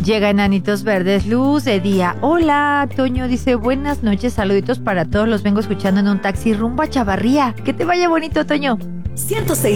Llega Enanitos Verdes, luz de día. Hola, Toño dice, buenas noches, saluditos para todos, los vengo escuchando en un taxi rumbo a Chavarría. Que te vaya bonito, Toño. 106.